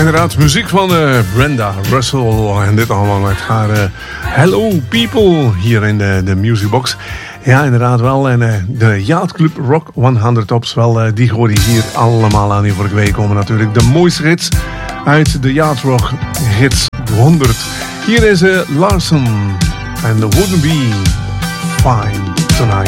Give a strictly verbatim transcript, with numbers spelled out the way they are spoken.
inderdaad, muziek van uh, Brenda Russell. En dit allemaal met haar uh, Hello People hier in de, de Musicbox. Ja, inderdaad wel. En uh, de Yachtclub Rock honderd Tops, wel, uh, die hoor je hier allemaal aan. Die vorige week komen natuurlijk de mooiste hits uit de Yacht Rock Hits honderd. Hier is uh, Larson en The Wouldn't Be Fine Tonight.